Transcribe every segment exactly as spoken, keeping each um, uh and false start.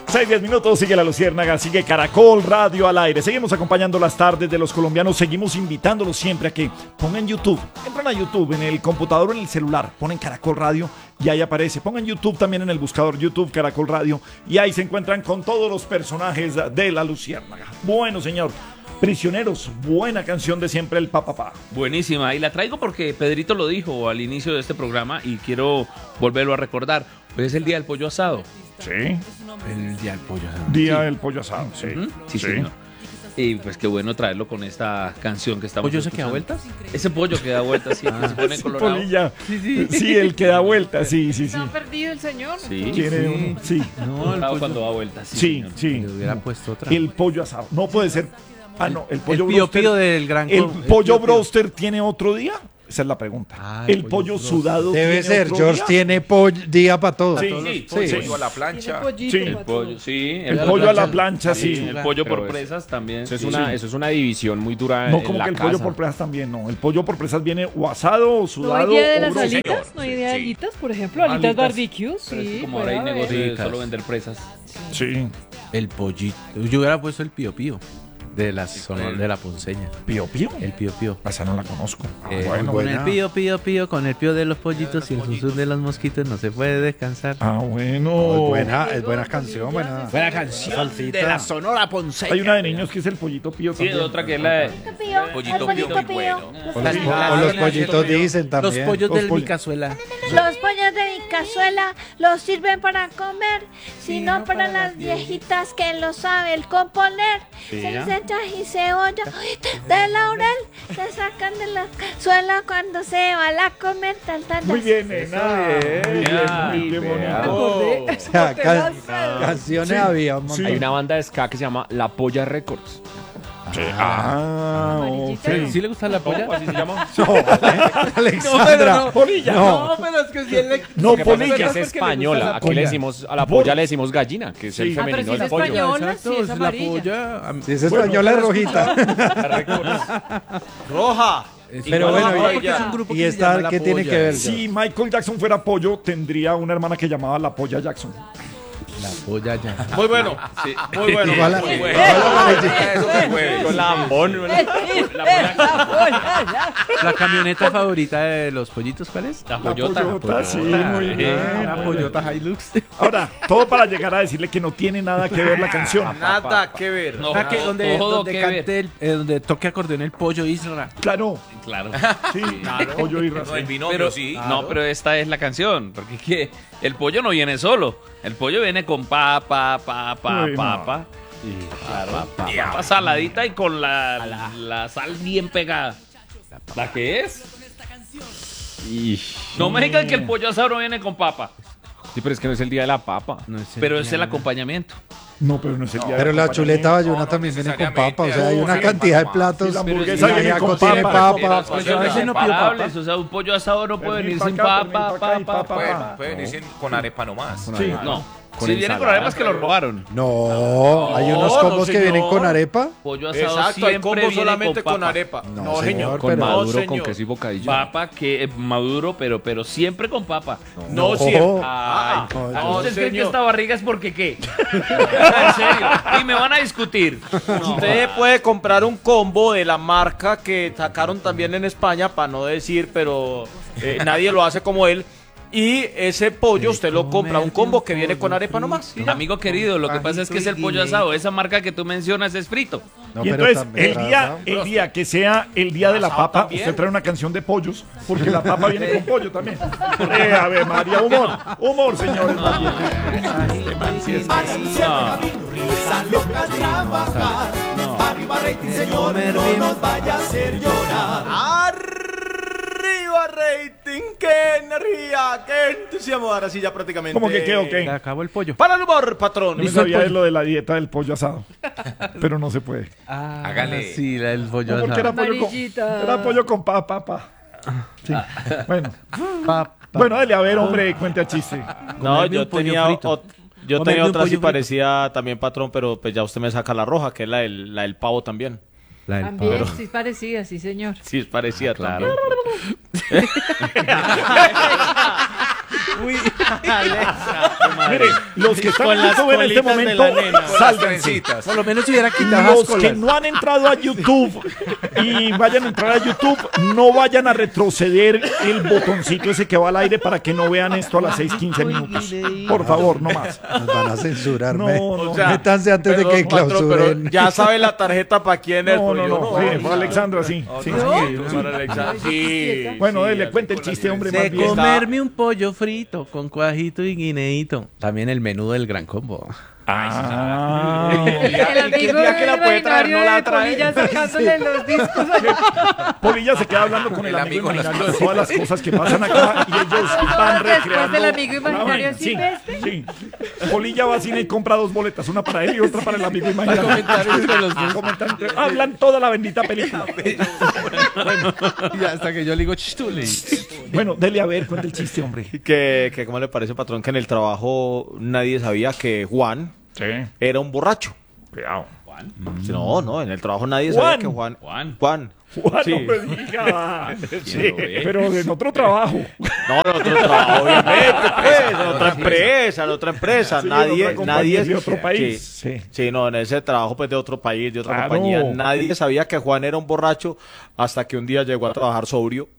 seis, diez minutos, sigue La Luciérnaga, sigue Caracol Radio al aire. Seguimos acompañando las tardes de los colombianos, seguimos invitándolos siempre a que pongan YouTube. Entran a YouTube en el computador o en el celular, ponen Caracol Radio y ahí aparece. Pongan YouTube también en el buscador YouTube Caracol Radio y ahí se encuentran con todos los personajes de La Luciérnaga. Bueno, señor. Prisioneros, buena canción de siempre el papá. Buenísima, y la traigo porque Pedrito lo dijo al inicio de este programa y quiero volverlo a recordar. Hoy es el día del pollo asado. Sí. El día del pollo asado. Día sí. del pollo asado, sí. Uh-huh. Sí, sí. señor. Y pues qué bueno traerlo con esta canción que estamos ¿Pollo se escuchando. queda vueltas? Ese pollo que da vueltas, sí, Ah, que se pone Sí, colorado. polilla. Sí, sí. Sí, el que da vueltas, sí, sí, sí. ¿Se han perdido el señor? Sí, Tiene sí. uno, sí. No, el Colorado pollo. cuando da vueltas. Sí, Sí, señor. sí. Le hubiera puesto otra. El pollo asado. No puede ser. Ah, no, el pollo el pío broster. pío del gran ¿El co- pollo pío pío. broster tiene otro día? Esa es la pregunta. Ah, el pollo sudado Debe tiene ser, otro George día? tiene pollo, día para todo. Sí, Sí, sí. Pollo a la plancha. Pollito, Sí. El patrón. pollo, sí. El pollo a la plancha, Sí, sí. el pollo Pero por es- presas también. Eso es, sí. una, Sí. eso es una división muy dura No, en como la que el casa. pollo por presas también, no. El pollo por presas viene o asado o ¿No sudado hay día de o las broster. alitas? ¿No hay día de Sí. alitas, por ejemplo? ¿Alitas Alitas. barbecue? Pero es que Sí, como ahora hay puede negocio haber. de solo vender presas. Sí. El pollito. Yo hubiera puesto el pío pío de la zona el- de la ponceña. Pío pío. El pío pío. Esa no la conozco. Eh, bueno, con buena. el pío pío pío, con el pío de los pollitos y el susurro de los mosquitos no se puede descansar. Ah, bueno. No, es buena, es buena canción, buena. Buena canción Salsita. de la Sonora Ponceña. Hay una de niños que es el pollito pío Sí, también. otra que es la de... Pío, Pollito el pollito pío, muy pío. bueno. O los, po- o los pollitos dicen Los también. pollos Los del pollos. mi cazuela. Los pollos de mi cazuela los sirven para comer, sino para las viejitas que lo saben componer. Se les echa y cebolla de laurel, se sacan de la cazuela cuando se va a comer. Tal, tal, Muy tal. bien, nena. Bien, Ya, bien, bien vea. bonito. O sea, can- canciones había un montón. Sí. Hay una banda de ska que se llama La Polla Records. Ah, ok. Amarillita. ¿Sí le gusta la polla? ¿Así se llama? Alexandra. Polilla. No. pero es que si él le... No, Lo que pasa es que polilla. es española. Aquí le decimos, a la Por- polla le decimos gallina, que es Sí. el Ah, pero femenino si es del pollo. española, Exacto, sí, es es la amarilla. polla. Si es española es rojita. Roja. Pero bueno, no, y- porque es un grupo ¿y que se esta llama La qué tiene Polla. que ver? Si Michael Jackson fuera pollo, tendría una hermana que llamaba la polla Jackson. La polla ya. Muy bueno. Sí. Muy bueno. Igual a- Muy igual bueno. Con la ambón. La camioneta favorita de los pollitos, ¿cuál es? La La pollota. pollota, sí, muy bien. La pollota Hilux. Ahora, todo para llegar a decirle que no tiene nada que ver la canción. Nada que ver. No, Ah, que donde, todo donde que cante el, eh, donde toque acordeón el pollo Isra. Claro, Claro. sí, pollo y raza. El binomio, Pero, sí. No, pero esta es la canción, porque es que el pollo no viene solo, el pollo viene con papa, papa, Uy, no. papa, papa, papa saladita y con la, la, la sal bien pegada. ¿La que es? No me digan que el pollo asado no viene con papa, Sí, pero es que no es el día de la papa. No es el pero es día el de- acompañamiento. No, pero no es el día de Pero la acompañamiento. chuleta bayuna No, no también viene con necesariamente. papa. O sea, hay Uh, una sí, cantidad de papa. platos. Sí, la Pero hamburguesa el viene ajiaco con tiene papa. papa. Pues yo a veces no pido separables, o sea, un pollo asado no puede Pernil venir pa' sin acá, papa, pernil pa' acá y papa, papa. papa. Puede venir con arepa nomás. Sí. No, Con si viene con ensalada. arepas que lo robaron. No, hay unos No, combos no, que vienen señor. con arepa. Pollo asado Exacto, hay siempre combo viene solamente con con papa. arepa. No, No, señor, señor. Con pero- maduro, No, con señor. queso y bocadillo. Papa que es maduro, pero, pero siempre con papa. No, No. siempre. Ay, Ah, no, ¿a no, ¿ustedes creen que señor. esta barriga es porque qué? En serio. Y me van a discutir. Usted puede comprar un combo de la marca que sacaron también en España, para no decir, pero eh, nadie lo hace como él. Y ese pollo usted lo compra, un combo que viene con arepa nomás. y ya. Amigo querido, lo que pasa es que es el pollo asado. Esa marca que tú mencionas es frito. No, Y pero entonces, también el trae día, asado. el día que sea el día de la Asado papa, también. usted trae una canción de pollos, porque la papa viene con pollo también. Eh, a ver, María, humor, humor, señores. Arriba rating, qué energía, qué entusiasmo. Ahora sí ya prácticamente. ¿Cómo que qué o qué? Se acabó el pollo. Para el humor, patrón. Yo no sabía de lo de la dieta del pollo asado, pero no se puede. Ah, Hágale. Sí, la del pollo No, porque era asado. pollo con, Amarillita. era pollo con papa, pa. Sí. Bueno, Pa- pa- bueno, dale, a ver, hombre, cuente a chiste. No, Comerme yo un pollo tenía, frito. ot- yo Comerme tenía un otra así pollo frito. parecida también, patrón, pero pues ya usted me saca la roja, que es la del, la del pavo también. La del También, pavo. sí, es parecida, sí, señor. Sí, es parecida, claro. Uy, Mire, los que están Con en las YouTube en este colitas de momento, la nena. Con las sálvense. por lo menos hubiera quitado Los las que colas. no han entrado a YouTube y vayan a entrar a YouTube, no vayan a retroceder el botoncito ese que va al aire para que no vean esto a las seis quince minutos. Por favor, no más. Nos van a censurar. No, me- no. O sea, Métanse antes de perdón, que patrón, clausuren. pero ya sabe la tarjeta para quién es. No, porque no, yo no. Sí, para Alexandra, sí. sí. Para Alexandra, sí. Bueno, sí, dele, así cuente el con la chiste, hombre, fiesta. más De bien. comerme un pollo frito con cuajito y guineíto. También el menú del gran combo. Ah. El amigo día que la puede traer, no la de trae. Polilla sacándole los discos. Polilla se queda hablando con el, El amigo amigo en las imaginario de todas las cosas que pasan acá y ellos van Después recreando. del amigo imaginario Sí, silvestre. sí. Polilla va al cine y compra dos boletas, una para él y otra para el amigo imaginario. comentar entre los dos. Comentan entre- Hablan toda la bendita película. Y hasta que yo le digo chistule. Bueno, dele a ver, cuenta el chiste, hombre. Que, que ¿cómo le parece, patrón, que en el trabajo nadie sabía que Juan Sí. era un borracho? Cuidado. No, no, en el trabajo nadie Juan. sabía que Juan... Juan. Juan. Juan, Sí. no me diga. Sí. Pero en otro trabajo. No, en otro trabajo, obviamente, pues, en otra empresa, en otra empresa. Sí, en nadie, otra compañía nadie... de otro país. Sí. Sí. Sí, no, en ese trabajo, pues, de otro país, de otra Claro. compañía. Nadie sabía que Juan era un borracho hasta que un día llegó a trabajar sobrio.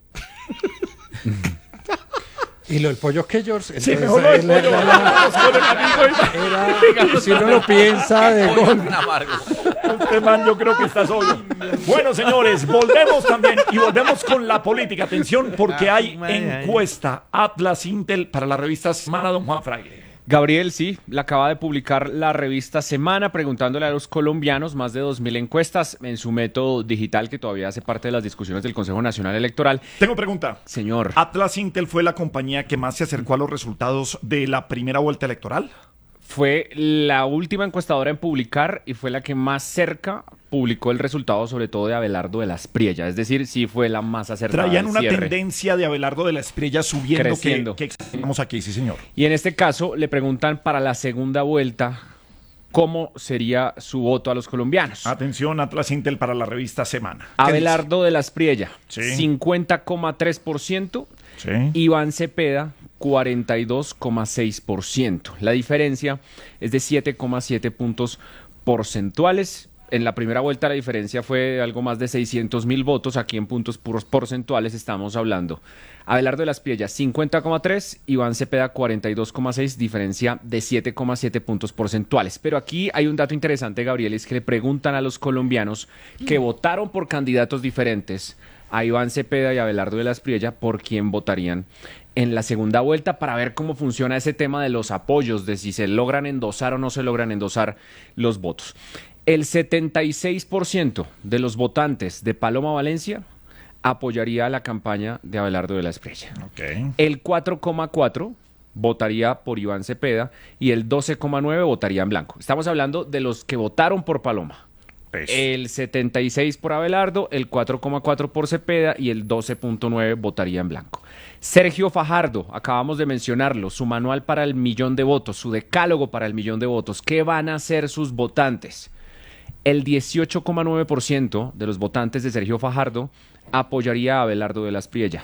Y lo del pollo que George. Sí, entonces, mejor lo del él pollo. era- Vamos con el amigo. era- si uno lo piensa de gol. Un amargo. Este man yo creo que está solo. Bueno, señores, volvemos también y volvemos con la política. Atención, porque hay encuesta Atlas Intel para la revista Semana, don Juan Fraile. Gabriel, sí, la acaba de publicar la revista Semana preguntándole a los colombianos más de dos mil encuestas en su método digital que todavía hace parte de las discusiones del Consejo Nacional Electoral. Tengo pregunta. Señor, ¿Atlas Intel fue la compañía que más se acercó a los resultados de la primera vuelta electoral? fue la última encuestadora en publicar y fue la que más cerca publicó el resultado, sobre todo de Abelardo de la Espriella. Es decir, sí fue la más acertada. Traían del una cierre. tendencia de Abelardo de la Espriella subiendo que, Creciendo. que examinamos aquí, sí señor. Y en este caso le preguntan para la segunda vuelta cómo sería su voto a los colombianos. Atención, Atlas Intel para la revista Semana. ¿Qué Abelardo de la Espriella, Sí. cincuenta coma tres por ciento. dice? Sí. Iván Cepeda, cuarenta y dos coma seis por ciento. La diferencia es de siete coma siete puntos porcentuales. En la primera vuelta la diferencia fue de algo más de seiscientos mil votos. Aquí en puntos puros porcentuales estamos hablando. Abelardo de la Espriella, cincuenta coma tres, Iván Cepeda, cuarenta y dos coma seis, diferencia de siete coma siete puntos porcentuales. Pero aquí hay un dato interesante, Gabriel, es que le preguntan a los colombianos que votaron por candidatos diferentes, a Iván Cepeda y a Abelardo de la Espriella, por quién votarían en la segunda vuelta, para ver cómo funciona ese tema de los apoyos, de si se logran endosar o no se logran endosar los votos. El setenta y seis por ciento de los votantes de Paloma Valencia apoyaría a la campaña de Abelardo de la Espriella. Ok. El cuatro coma cuatro votaría por Iván Cepeda y el doce coma nueve votaría en blanco. Estamos hablando de los que votaron por Paloma. Eso. El setenta y seis por Abelardo, el cuatro coma cuatro por Cepeda y el doce punto nueve votaría en blanco. Sergio Fajardo, acabamos de mencionarlo, su manual para el millón de votos, su decálogo para el millón de votos. ¿Qué van a hacer sus votantes? El dieciocho coma nueve por ciento de los votantes de Sergio Fajardo apoyaría a Abelardo de la Espriella.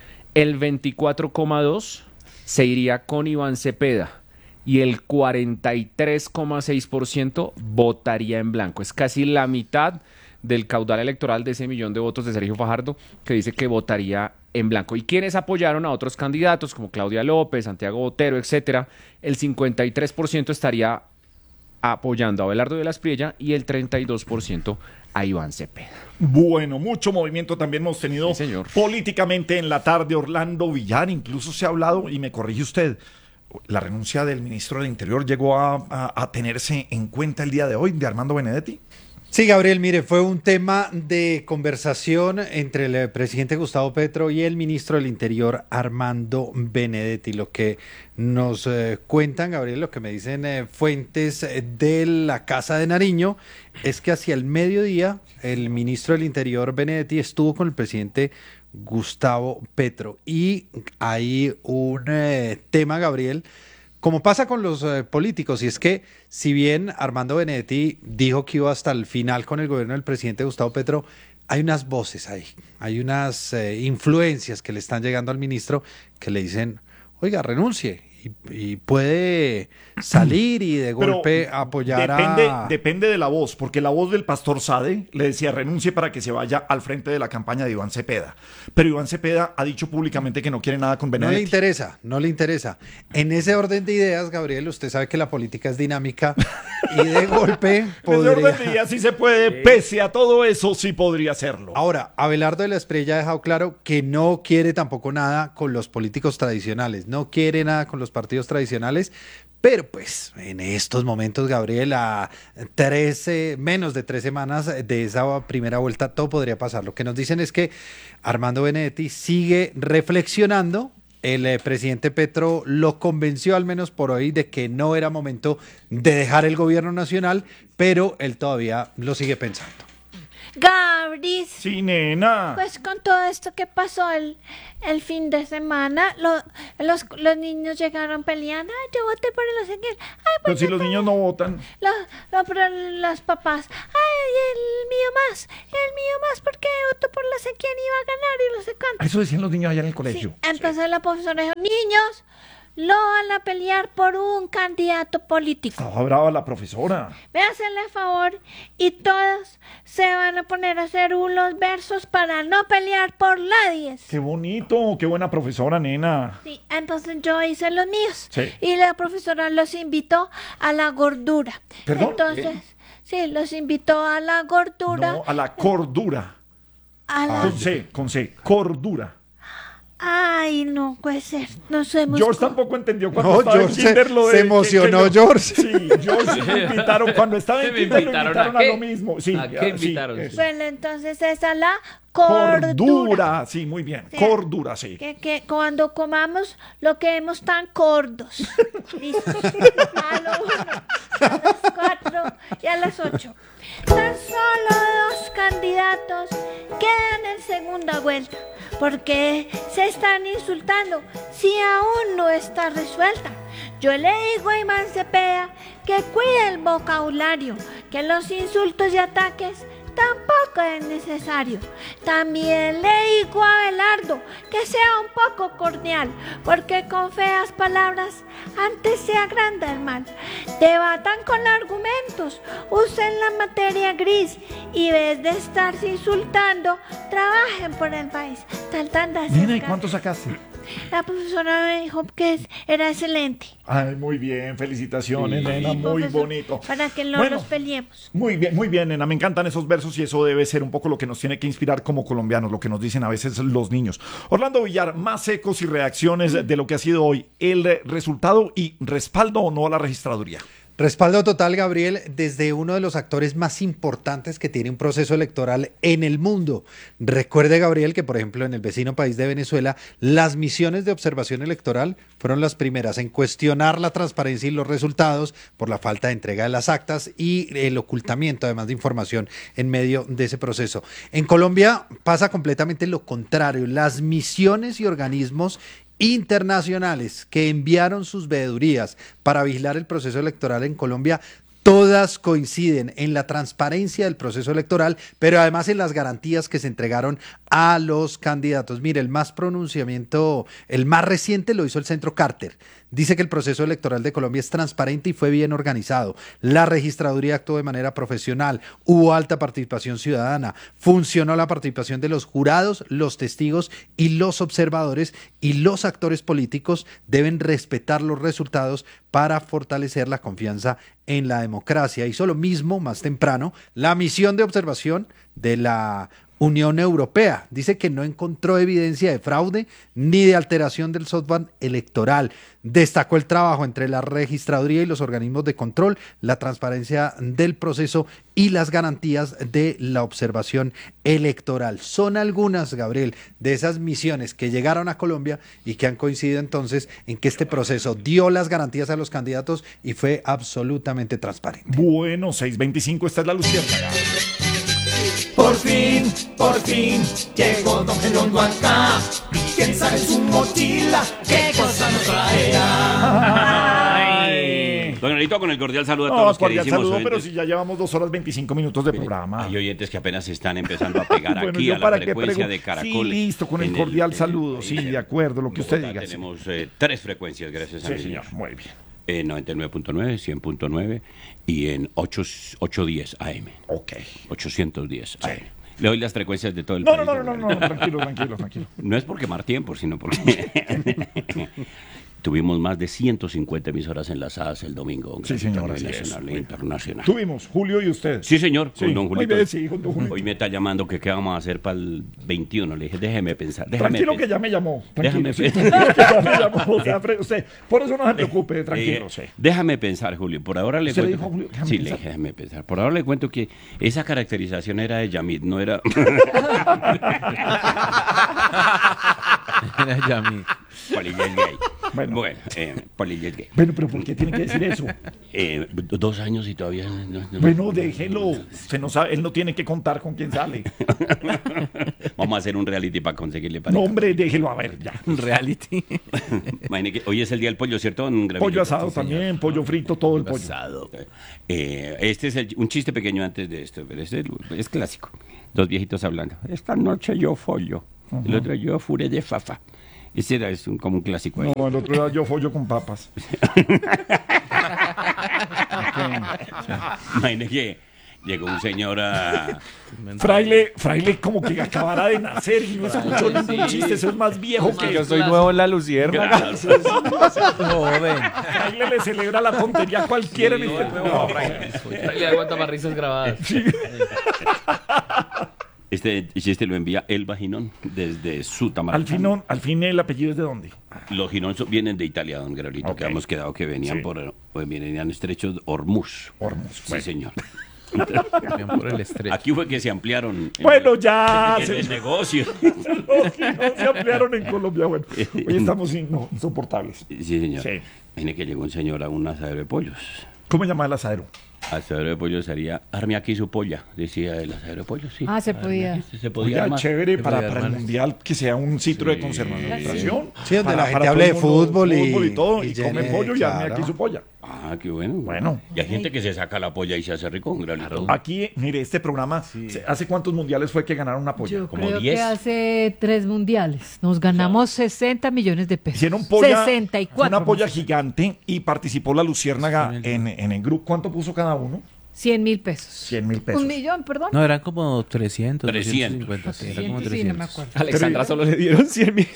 El veinticuatro coma dos por ciento se iría con Iván Cepeda. Y el cuarenta y tres coma seis por ciento votaría en blanco. Es casi la mitad del caudal electoral de ese millón de votos de Sergio Fajardo, que dice que votaría en blanco. ¿Y quiénes apoyaron a otros candidatos como Claudia López, Santiago Botero, etcétera? El cincuenta y tres por ciento estaría apoyando a Abelardo de la Espriella y el treinta y dos por ciento a Iván Cepeda. Bueno, mucho movimiento también hemos tenido Sí, señor. políticamente en la tarde. Orlando Villar, incluso se ha hablado, y me corrige usted, la renuncia del ministro del Interior llegó a, a- a tenerse en cuenta el día de hoy, de Armando Benedetti. Sí, Gabriel, mire, fue un tema de conversación entre el eh, presidente Gustavo Petro y el ministro del Interior, Armando Benedetti. Lo que nos eh, cuentan, Gabriel, lo que me dicen eh, fuentes eh, de la Casa de Nariño, es que hacia el mediodía el ministro del Interior, Benedetti, estuvo con el presidente Gustavo Petro. Y hay un eh, tema, Gabriel, como pasa con los eh, políticos, y es que si bien Armando Benedetti dijo que iba hasta el final con el gobierno del presidente Gustavo Petro, hay unas voces ahí, hay unas eh, influencias que le están llegando al ministro que le dicen, oiga, renuncie. Y, y puede salir y de Pero golpe apoyar depende, a... Depende de la voz, porque la voz del pastor Sade le decía renuncie para que se vaya al frente de la campaña de Iván Cepeda. Pero Iván Cepeda ha dicho públicamente que no quiere nada con No le Benedetti. interesa, no le interesa. En ese orden de ideas, Gabriel, usted sabe que la política es dinámica y de golpe En ese podría... orden de ideas sí se puede, pese a todo eso, sí podría hacerlo. Ahora, Abelardo de la Espriella ha dejado claro que no quiere tampoco nada con los políticos tradicionales, no quiere nada con los partidos tradicionales, pero pues en estos momentos, Gabriel, a trece, menos de tres semanas de esa primera vuelta, todo podría pasar. Lo que nos dicen es que Armando Benedetti sigue reflexionando. El eh, presidente Petro lo convenció, al menos por hoy, de que no era momento de dejar el gobierno nacional, pero él todavía lo sigue pensando. Gabris, Sí, nena. pues con todo esto que pasó el, el fin de semana, lo- los, los niños llegaron peleando. Ay, yo voté por el Ezequiel. Ay, Pero pues si los niños no votan. Los, los, pero los papás, ay, el mío más, el mío más, porque voto por la sé quién iba a ganar y no sé cuánto. Eso decían los niños allá en el Sí, colegio. entonces la profesora dijo, niños, lo van a pelear por un candidato político. Estaba brava la profesora. Me hacen el favor y todos se van a poner a hacer unos versos para no pelear por nadie. Qué bonito, qué buena profesora, nena. Sí, entonces yo hice los míos. Sí. Y la profesora los invitó a la gordura. ¿Perdón? Entonces, sí, los invitó a la gordura. No, a la cordura. A la... Con C, con C, cordura. Ay, no puede ser. Nos hemos... George tampoco entendió cuando No, estaba en George kinder se- lo de... se que- emocionó, que yo- George. Sí, George me invitaron. Cuando estaba en ¿Me kinder lo invitaron invitaron a a, qué? lo mismo. Sí, ¿A qué sí, invitaron? eso. Bueno, entonces esa es la cordura. Cordura, sí, muy bien. Sí. Cordura, sí. Que, que cuando comamos lo queremos tan cordos. Listo. A lo uno, a las cuatro y a las ocho. Tan solo dos candidatos quedan en segunda vuelta. Porque se están insultando si aún no está resuelta. Yo le digo a Iván Cepeda que cuide el vocabulario, que los insultos y ataques tampoco es necesario. También le digo a Abelardo que sea un poco cordial, porque con feas palabras antes se agranda el mal. Debatan con argumentos, usen la materia gris y en vez de estarse insultando, trabajen por el país. Tratando de Nena, ¿y acercar- cuánto sacaste? La profesora me dijo que era excelente. Ay, muy bien, felicitaciones, nena, Sí, muy profesor, bonito. Para que no Bueno, nos peleemos. Muy bien, muy bien, nena, me encantan esos versos y eso debe ser un poco lo que nos tiene que inspirar como colombianos, lo que nos dicen a veces los niños. Orlando Villar, más ecos y reacciones de lo que ha sido hoy, el eh, resultado y respaldo o no a la registraduría. Respaldo total, Gabriel, desde uno de los actores más importantes que tiene un proceso electoral en el mundo. Recuerde, Gabriel, que por ejemplo en el vecino país de Venezuela, las misiones de observación electoral fueron las primeras en cuestionar la transparencia y los resultados por la falta de entrega de las actas y el ocultamiento, además de información, en medio de ese proceso. En Colombia pasa completamente lo contrario. Las misiones y organismos internacionales que enviaron sus veedurías para vigilar el proceso electoral en Colombia, todas coinciden en la transparencia del proceso electoral, pero además en las garantías que se entregaron a los candidatos. Mire, el más pronunciamiento, el más reciente lo hizo el Centro Carter. Dice que el proceso electoral de Colombia es transparente y fue bien organizado. La registraduría actuó de manera profesional, hubo alta participación ciudadana, funcionó la participación de los jurados, los testigos y los observadores, y los actores políticos deben respetar los resultados para fortalecer la confianza en la democracia. Hizo lo mismo más temprano la misión de observación de la Unión Europea. Dice que no encontró evidencia de fraude ni de alteración del software electoral. Destacó el trabajo entre la registraduría y los organismos de control, la transparencia del proceso y las garantías de la observación electoral. Son algunas, Gabriel, de esas misiones que llegaron a Colombia y que han coincidido entonces en que este proceso dio las garantías a los candidatos y fue absolutamente transparente. Bueno, seis veinticinco, esta es la luciérnaga. Por fin, por fin, llegó Don Gelondo acá. ¿Quién sabe en su mochila qué cosa nos traerá? Ay. Don Granito, con el cordial saludo a No, todos los cordial queridísimos saludo, oyentes. pero si ya llevamos dos horas veinticinco minutos de programa. Hay oyentes que apenas están empezando a pegar Bueno, aquí yo a la para qué frecuencia pregun- de Caracol. Sí, listo, con el En cordial en saludo, sí, en- de acuerdo, lo que usted Bogotá diga. sí. Tenemos eh, tres frecuencias, gracias a Sí, mi señor, muy bien. Eh, noventa y nueve punto nueve, cien punto nueve y en ocho, ochocientos diez A M. Ok. ochocientos diez A M. Le doy las frecuencias de todo el No, país. no, no, don no, no, Granito. no, tranquilo, tranquilo, tranquilo. No es por quemar tiempo, sino porque tuvimos más de ciento cincuenta emisoras enlazadas el domingo. don Sí, Granito, señor, a así nivel es. nacional Muy e bien. internacional. Tuvimos, Julio y usted. Sí, señor, con Sí, don muy Julito. bien, sí, con don Julito. Hoy me está llamando que qué vamos a hacer para el veintiuno. Le dije, déjeme pensar. Déjame Tranquilo que pensar. ya me llamó. Tranquilo, Déjame sí. pensar. Que ya me llamó. O sea, fre- usted, por eso no se preocupe, tranquilo, Eh, sí. Déjame pensar, Julio. Por ahora le ¿Usted le cuento. dijo a Julio, déjame sí, pensar? le dije, déjame pensar. Por ahora le cuento que esa caracterización era de Yamit, no era. Era Yami. Polilla es gay. Bueno. Bueno, eh, Polilla es gay. Bueno, pero ¿por qué tiene que decir eso? Eh, do- dos años y todavía. no- no- Bueno, déjelo. Se no sabe, él no tiene que contar con quién sale. Vamos a hacer un reality para conseguirle No, pareja. hombre, déjelo a ver ya. Un reality. Imagine que hoy es el día del pollo, ¿cierto? don Gravillito? Pollo asado Sí, señor. también, pollo frito, todo el pollo. Asado. Eh, este es el- un chiste pequeño antes de esto, pero este es clásico. Dos viejitos hablando. Esta noche yo follo. El otro yo furé de fafa. Ese era es un, como un clásico. ahí. No, el otro era yo follo con papas. Imagine que llegó un señor a... Fraile, Fraile como que acabara de nacer y no se escuchó ningún chiste, eso es más viejo que Yo soy nuevo en la luciérnaga. Gracias. Joven. Fraile le celebra la tontería a cualquiera en este programa. Le aguanta más risas grabadas. Este chiste lo envía Elba Ginón desde su Al fin, no- al fin el apellido es de dónde. Los Ginón son- vienen de Italia, don Gravito, Ok. que hemos quedado que venían Sí. por pues, venían estrechos de Hormuz. Hormuz, Sí, bueno. señor. Bien por el estrecho. Aquí fue que se ampliaron. en Bueno, el- ya en se, el negocio. no se ampliaron en Colombia. Bueno, hoy estamos in- no, insoportables. Sí, señor. Sí. Tiene que llegó un señor a un asadero de pollos. ¿Cómo se llama el asadero? Asadero de pollos sería, arme aquí su polla, decía el asadero de pollos, sí. Ah, se Arme podía. aquí, Se, se podía Oiga, armar. chévere para, podía para el armar. mundial que sea un sitio de conservación. Sí, donde la gente todo hable el de mundo, fútbol y- todo, y, y come llene, pollo y arme claro. aquí su polla. Ah, qué bueno. Bueno. Y hay gente que se saca la polla y se hace rico, un granito. Aquí, mire, este programa, se- ¿hace cuántos mundiales fue que ganaron una polla? Yo Como creo diez. que hace tres mundiales nos ganamos sesenta millones de pesos. Hicieron polla, sesenta y fue cuatro. una polla más o menos. gigante y participó la Luciérnaga en, en el grupo. ¿Cuánto puso cada uno? cien mil pesos. cien mil pesos. Un millón, perdón. No, eran como trescientos, trescientos. doscientos cincuenta. Sí, era como Sí, no me trescientos. acuerdo. Alexandra solo le dieron cien mil.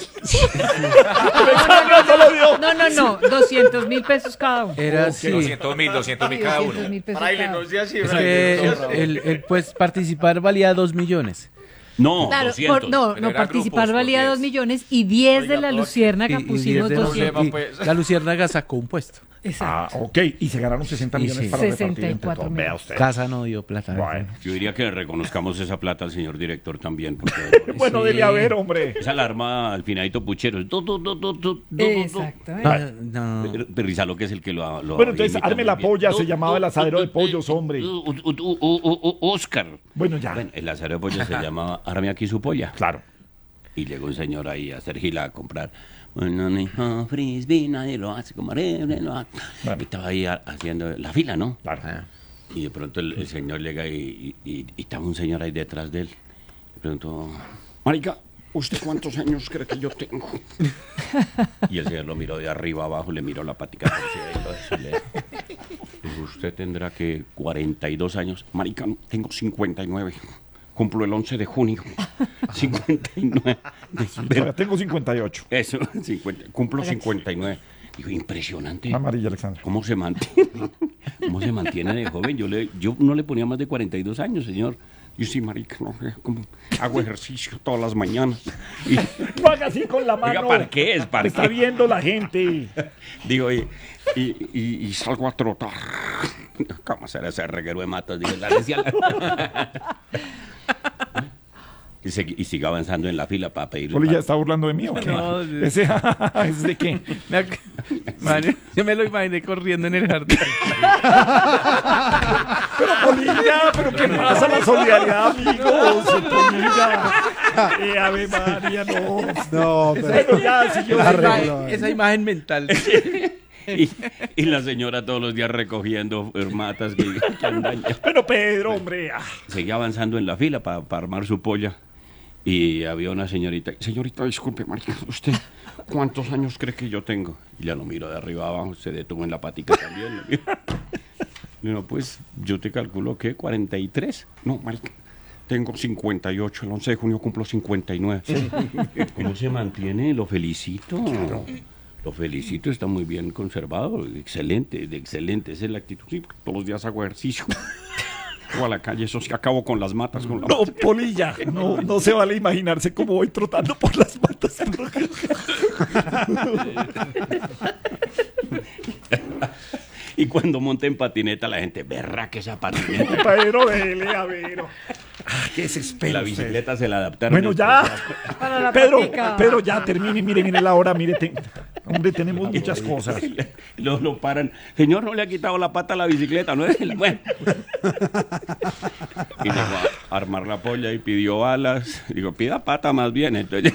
Alexandra solo dio. No, no, no, doscientos mil pesos cada uno. Era así. doscientos mil, doscientos mil Sí, cada doscientos uno. mil pesos Fraile, cada no uno. sea así, Es Fraile, que no sea así. el, el, pues participar valía dos millones. No, Claro, doscientos. por- no, Pero no, era participar grupos, valía por dos diez. millones y diez de Oiga, la todo- Luciérnaga Y- y pusimos diez de doscientos. y pues. La Luciérnaga sacó un puesto. Ah, Exacto. ok. Y se ganaron sesenta Y millones sí. para repartir sesenta y entre cuatro todos. mil. Vea usted. Casa no dio plata. Bueno, Yo diría que le reconozcamos esa plata al señor director también, porque bueno Sí. dele a ver, hombre. esa alarma al finadito puchero. Tu, tu, tu, tu, tu, tu, tu, tu. Exacto. No, no. Pero Rizalo, que es el que lo, lo Bueno, entonces, imita arme muy la bien. polla, se llamaba el asadero de pollos, hombre. U- u- u- u- u- Oscar. Bueno, ya. Bueno, el asadero de pollos se llamaba Arme aquí su polla. Claro. Y llegó un señor ahí a hacer gila a comprar. Bueno, hijo, frisbee, nadie lo hace como Arevne lo hace. Bueno. Y estaba ahí a- haciendo la fila, ¿no? Claro. Y de pronto el, el señor llega y, y, y- y estaba un señor ahí detrás de él. Le preguntó, marica, ¿usted cuántos años cree que yo tengo? Y el señor lo miró de arriba abajo, le miró la patica por encima y le dijo, usted tendrá que cuarenta y dos años. Marica, tengo cincuenta y nueve. Cumplo el once de junio. cincuenta y nueve. Todavía tengo cincuenta y ocho. Eso, cincuenta, cumplo cincuenta y nueve. Digo, impresionante. Amarilla, Alexandra. ¿Cómo se mantiene? ¿Cómo se mantiene de joven? Yo, le, yo no le ponía más de cuarenta y dos años, señor. Yo sí, marica, no, eh, como hago ejercicio todas las mañanas. Y, No haga así con la mano. Oiga, ¿para qué es? ¿Para Está qué? viendo la gente. digo, y, y, y- y salgo a trotar. ¿Cómo será ese reguero de matas? Digo, la decía la- y, segui- y sigue avanzando en la fila para pedirle. Poli ya pa- está burlando de mí, ¿o qué? No, sí. Ese, ¿es de qué? Me ac- Madre, yo me lo imaginé corriendo en el jardín. Pero Polilla, pero ¿qué pasa? La solidaridad, amigos. Polilla. Eh, Ave María, no. No, pero Bueno, ya, si yo... la arregló. Esa imagen mental. Y, y la señora todos los días recogiendo matas que, que andan ya. Pero Pedro, hombre. ah. Seguía avanzando en la fila para armar su polla. Y había una señorita. Señorita, disculpe, marica, ¿usted cuántos años cree que yo tengo? Y ya lo miro de arriba abajo, se detuvo en la patica también. No, pues yo te calculo que cuarenta y tres. No, marica, tengo cincuenta y ocho. El once de junio cumplo cincuenta y nueve. ¿Cómo se mantiene? Lo felicito. Lo felicito, está muy bien conservado. Excelente, de excelente. Esa es la actitud. Sí, todos los días hago ejercicio. O a la calle, eso sí, acabo con las matas. Con la No, Polilla, no, no se vale imaginarse cómo voy trotando por las matas. Y cuando monta en patineta, la gente, berra que esa patineta. Pedro, dele, a ver. Ah, qué desespero. La bicicleta se la adaptaron. Bueno, ya. Para la Pedro, patica. Pedro, ya termine. Mire, mire la hora. Mire, te- hombre, tenemos muchas cosas. Lo, lo paran. Señor, no le ha quitado la pata a la bicicleta, ¿no? Bueno. Y llegó a armar la polla y pidió alas. Digo, pida pata más bien. Entonces,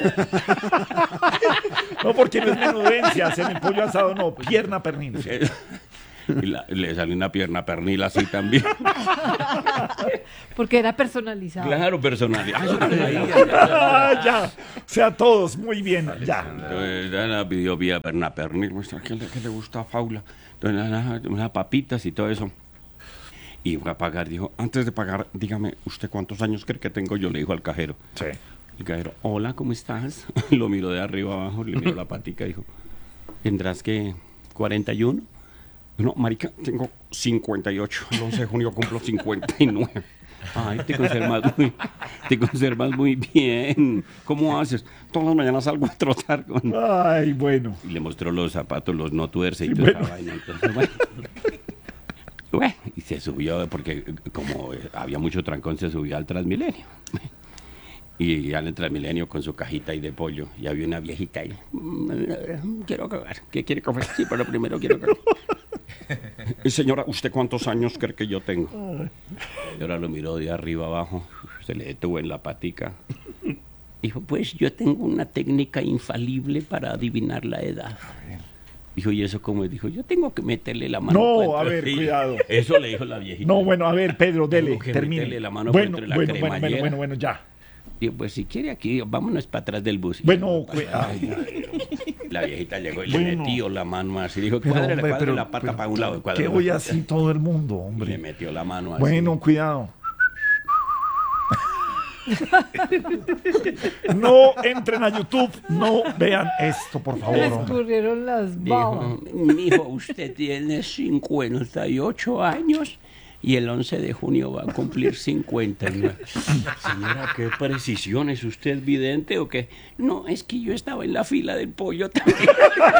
No, porque no es menudencia. Hacer el pollo asado, no. Pierna pernil. y la- le salió una pierna pernil así también. Porque era personalizado. Claro, personal. Ah, eso que ahí. Ah, ya. O sea, todos. Muy bien. Ya. Entonces, ya la pidió vía perna pernil. ¿Qué le, qué le gusta a Faula? Entonces, nada, unas papitas y todo eso. Y fue a pagar. Dijo, antes de pagar, dígame, ¿usted cuántos años cree que tengo? Yo le dijo al cajero. Sí. El cajero, hola, ¿cómo estás? Lo miró de arriba abajo, le miró la patica y dijo, ¿tendrás que cuarenta y uno? No, marica, tengo cincuenta y ocho. El once de junio cumplo cincuenta y nueve. Ay, te conservas muy, te conservas muy bien. ¿Cómo haces? Todas las mañanas salgo a trotar con... Ay, bueno. Y le mostró los zapatos, los no tuerce y Sí, toda bueno. esa vaina. Entonces, bueno. Bueno, y se subió porque como había mucho trancón, se subió al Transmilenio. Y al Transmilenio con su cajita ahí de pollo. Y había una viejita ahí. "Mm, Quiero cagar. ¿Qué quiere comer? Sí, pero primero quiero cagar. "Eh, Señora, ¿usted cuántos años cree que yo tengo? Y ahora lo miró de arriba abajo. Se le detuvo en la patica. Dijo, pues yo tengo una técnica infalible para adivinar la edad. Dijo, ¿y eso cómo es? Dijo, yo tengo que meterle la mano. No, por a entre- ver, Sí, cuidado. Eso le dijo la viejita. No, bueno, a ver, Pedro, dele. Tengo que Termine. meterle la mano por Bueno, entre la bueno, bueno, bueno, cremallera. bueno, bueno, ya. Digo, pues si quiere aquí, vámonos para atrás del bus. Bueno, cu- ay, La viejita llegó y Bueno. le metió la mano así. Dijo, pero, cuadre, hombre, cuadre pero- la pata pero, para un lado. cuadre ¿qué la- voy así todo el mundo, Y le hombre? metió la mano así. Bueno, cuidado. No entren a YouTube, no vean esto, por favor. Le hombre. escurrieron las babas. Dijo, mijo, usted tiene cincuenta y ocho años y el once de junio va a cumplir cincuenta y nueve. Señora, qué precisión, ¿es usted vidente o qué? No, es que yo estaba en la fila del pollo también.